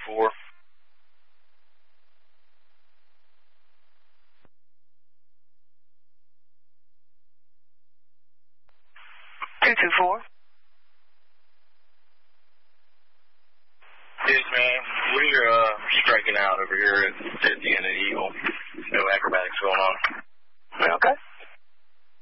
224. 224. Yes, man. We're striking out over here at the end of Eagle. No acrobatics going on.